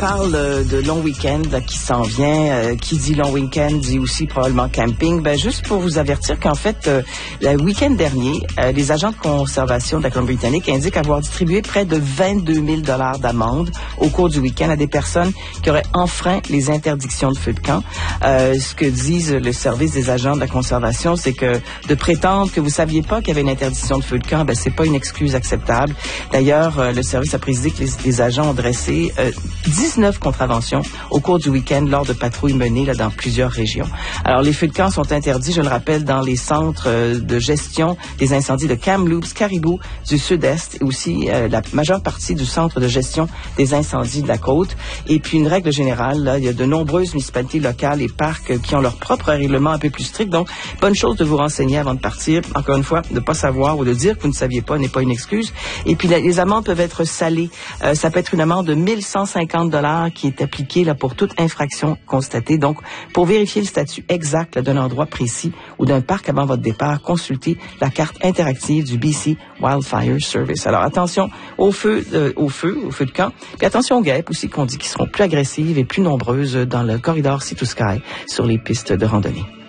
parle de long week-end qui s'en vient. Qui dit long week-end dit aussi probablement camping. Juste pour vous avertir qu'en fait, le week-end dernier, les agents de conservation de la Colombie-Britannique indiquent avoir distribué près de 22 000 $ d'amende au cours du week-end à des personnes qui auraient enfreint les interdictions de feu de camp. Ce que disent le service des agents de la conservation, c'est que de prétendre que vous saviez pas qu'il y avait une interdiction de feu de camp, c'est pas une excuse acceptable. D'ailleurs, le service a précisé que les agents ont dressé 19 contraventions au cours du week-end lors de patrouilles menées dans plusieurs régions. Alors, les feux de camp sont interdits, je le rappelle, dans les centres de gestion des incendies de Kamloops, Caribou, du Sud-Est et aussi la majeure partie du centre de gestion des incendies de la côte. Et puis, une règle générale, il y a de nombreuses municipalités locales et parcs qui ont leur propre règlement un peu plus strict. Donc, bonne chose de vous renseigner avant de partir. Encore une fois, de ne pas savoir ou de dire que vous ne saviez pas n'est pas une excuse. Et puis, les amendes peuvent être salées. Ça peut être une amende de 1 150 $ qui est appliquée pour toute infraction constatée. Donc, pour vérifier le statut exact d'un endroit précis ou d'un parc avant votre départ, consultez la carte interactive du BC Wildfire Service. Alors, attention aux feux de camp. Puis attention aux guêpes aussi qu'on dit qui seront plus agressives et plus nombreuses dans le corridor Sea to Sky sur les pistes de randonnée.